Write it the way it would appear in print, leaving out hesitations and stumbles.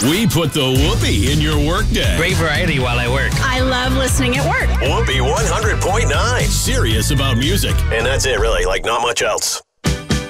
We put the whoopee in your workday. Great variety while I work. I love listening at work. Whoopee 100.9. Serious about music. And that's it, really. Like, not much else.